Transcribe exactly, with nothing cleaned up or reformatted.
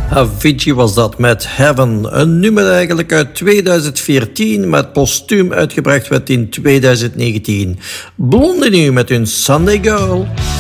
Avicii was dat met Heaven. Een nummer eigenlijk uit tweeduizend veertien, maar postuum uitgebracht werd in tweeduizend negentien. Blondie nu met hun Sunday Girl.